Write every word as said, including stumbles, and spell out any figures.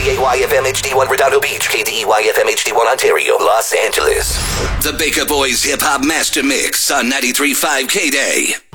D A Y F M H D one Redondo Beach, K D E Y F M H D one Ontario, Los Angeles. The Baker Boys Hip Hop Master Mix on ninety-three point five K-Day.